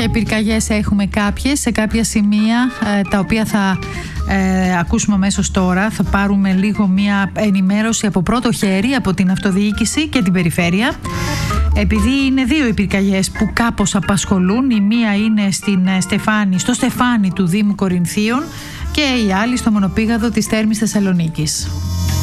Για πυρκαγιές έχουμε κάποιες σε κάποια σημεία τα οποία θα ακούσουμε αμέσως τώρα. Θα πάρουμε λίγο μια ενημέρωση από πρώτο χέρι από την αυτοδιοίκηση και την περιφέρεια. Επειδή είναι δύο οι πυρκαγιές που κάπως απασχολούν, η μία είναι στο Στεφάνι του Δήμου Κορινθίων και η άλλη στο μονοπήγαδο της Θέρμης Θεσσαλονίκης.